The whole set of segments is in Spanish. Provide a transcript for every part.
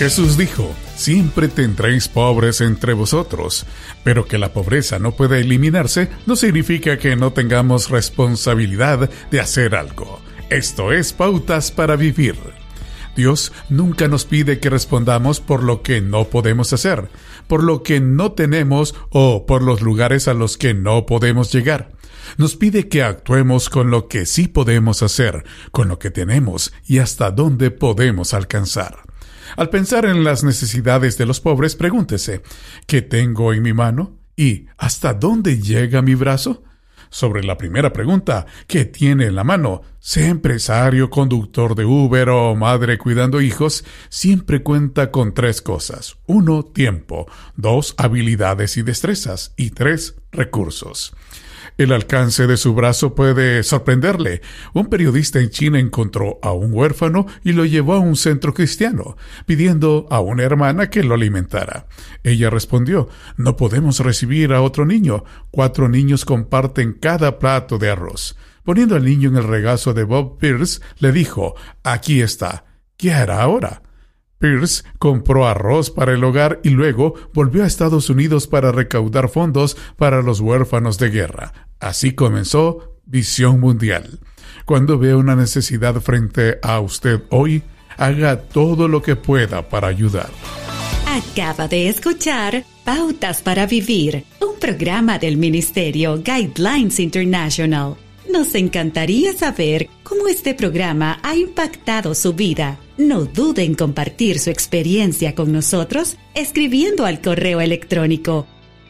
Jesús dijo: siempre tendréis pobres entre vosotros, pero que la pobreza no pueda eliminarse no significa que no tengamos responsabilidad de hacer algo. Esto es Pautas para Vivir. Dios nunca nos pide que respondamos por lo que no podemos hacer, por lo que no tenemos o por los lugares a los que no podemos llegar. Nos pide que actuemos con lo que sí podemos hacer, con lo que tenemos y hasta dónde podemos alcanzar. Al pensar en las necesidades de los pobres, pregúntese: ¿qué tengo en mi mano? ¿Y hasta dónde llega mi brazo? Sobre la primera pregunta, ¿qué tiene en la mano? Sea empresario, conductor de Uber o madre cuidando hijos, siempre cuenta con 3 cosas. 1, tiempo. 2, habilidades y destrezas. Y 3, recursos. El alcance de su brazo puede sorprenderle. Un periodista en China encontró a un huérfano y lo llevó a un centro cristiano, pidiendo a una hermana que lo alimentara. Ella respondió: no podemos recibir a otro niño. 4 niños comparten cada plato de arroz. Poniendo al niño en el regazo de Bob Pierce, le dijo: aquí está. ¿Qué hará ahora? Pierce compró arroz para el hogar y luego volvió a Estados Unidos para recaudar fondos para los huérfanos de guerra. Así comenzó Visión Mundial. Cuando vea una necesidad frente a usted hoy, haga todo lo que pueda para ayudar. Acaba de escuchar Pautas para Vivir, un programa del Ministerio Guidelines International. Nos encantaría saber cómo este programa ha impactado su vida. No dude en compartir su experiencia con nosotros escribiendo al correo electrónico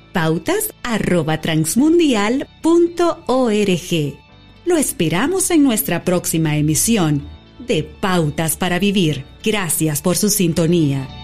pautas@transmundial.org. Lo esperamos en nuestra próxima emisión de Pautas para Vivir. Gracias por su sintonía.